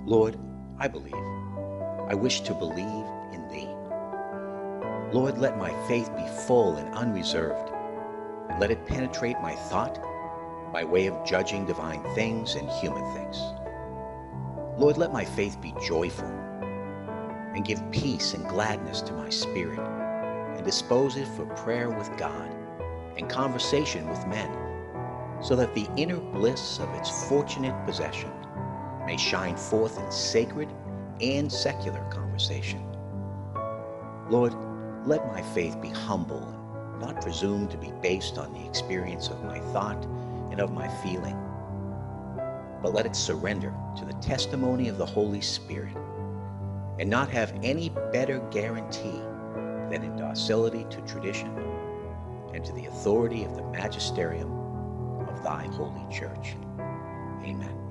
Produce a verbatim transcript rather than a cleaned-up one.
Lord, I believe. I wish to believe in thee. Lord, let my faith be full and unreserved, and let it penetrate my thought by way of judging divine things and human things. Lord, let my faith be joyful and give peace and gladness to my spirit, and dispose it for prayer with God and conversation with men, so that the inner bliss of its fortunate possession may shine forth in sacred and secular conversation. Lord, let my faith be humble and not presume to be based on the experience of my thought and of my feeling, but let it surrender to the testimony of the Holy Spirit, and not have any better guarantee than in docility to tradition and to the authority of the magisterium of thy holy church. Amen.